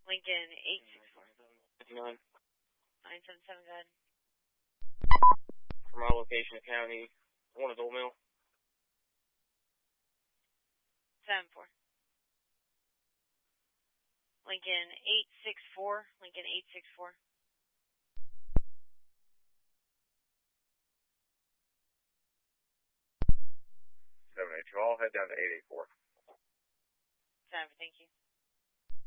Lincoln 864. 977, 977, go ahead. for my location of county, 1 is Old Mill. 74. Lincoln 864. Lincoln 864. 782, I'll head down to 884. Sound, thank you.